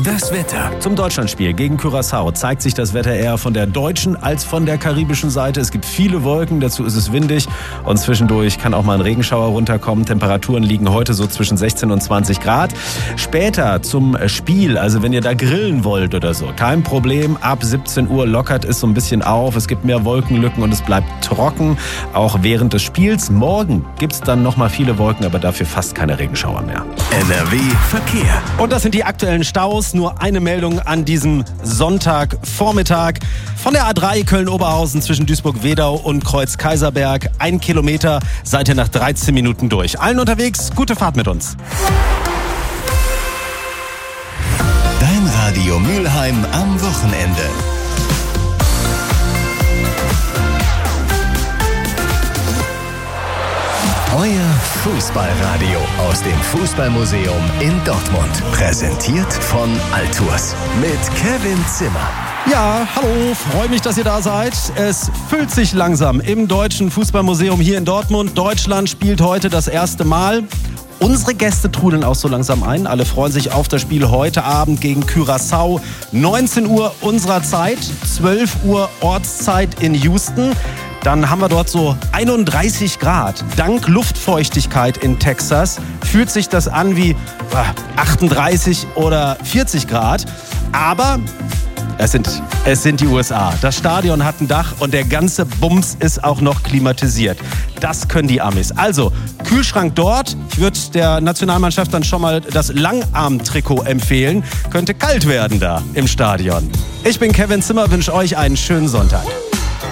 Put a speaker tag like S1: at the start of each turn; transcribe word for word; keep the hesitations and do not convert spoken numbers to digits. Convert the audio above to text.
S1: Das Wetter.
S2: Zum Deutschlandspiel gegen Curaçao zeigt sich das Wetter eher von der deutschen als von der karibischen Seite. Es gibt viele Wolken, dazu ist es windig und zwischendurch kann auch mal ein Regenschauer runterkommen. Temperaturen liegen heute so zwischen sechzehn und zwanzig Grad. Später zum Spiel, also wenn ihr da grillen wollt oder so, kein Problem. Ab siebzehn Uhr lockert es so ein bisschen auf. Es gibt mehr Wolkenlücken und es bleibt trocken, auch während des Spiels. Morgen gibt es dann nochmal viele Wolken, aber dafür fast keine Regenschauer mehr.
S1: N R W Verkehr.
S2: Und das sind die aktuellen Staus. Nur eine Meldung an diesem Sonntagvormittag. Von der A drei Köln-Oberhausen zwischen Duisburg-Wedau und Kreuz-Kaiserberg. Ein Kilometer, seid ihr nach dreizehn Minuten durch. Allen unterwegs, gute Fahrt mit uns.
S1: Dein Radio Mülheim am Wochenende. Euer Fußballradio aus dem Fußballmuseum in Dortmund. Präsentiert von Altours mit Kevin Zimmer.
S2: Ja, hallo, freue mich, dass ihr da seid. Es füllt sich langsam im Deutschen Fußballmuseum hier in Dortmund. Deutschland spielt heute das erste Mal. Unsere Gäste trudeln auch so langsam ein. Alle freuen sich auf das Spiel heute Abend gegen Curaçao. neunzehn Uhr unserer Zeit, zwölf Uhr Ortszeit in Houston. Dann haben wir dort so einunddreißig Grad. Dank Luftfeuchtigkeit in Texas fühlt sich das an wie achtunddreißig oder vierzig Grad. Aber es sind, es sind die U S A. Das Stadion hat ein Dach und der ganze Bums ist auch noch klimatisiert. Das können die Amis. Also, Kühlschrank dort. Ich würde der Nationalmannschaft dann schon mal das Langarm-Trikot empfehlen. Könnte kalt werden da im Stadion. Ich bin Kevin Zimmer, wünsche euch einen schönen Sonntag.